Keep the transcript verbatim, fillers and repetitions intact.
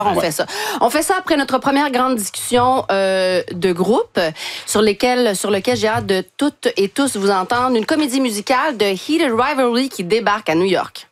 On ouais. fait ça. On fait ça après notre première grande discussion euh, de groupe sur, lesquels, sur lequel j'ai hâte de toutes et tous vous entendre. Une comédie musicale de Heated Rivalry qui débarque à New York.